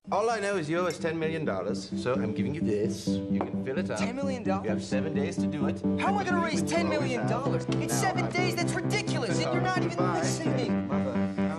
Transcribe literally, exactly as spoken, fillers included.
All I know is you owe us ten million dollars, so I'm giving you this. You can fill it up. ten million dollars? You have seven days to do it. How am I going to raise ten million dollars? It's seven days.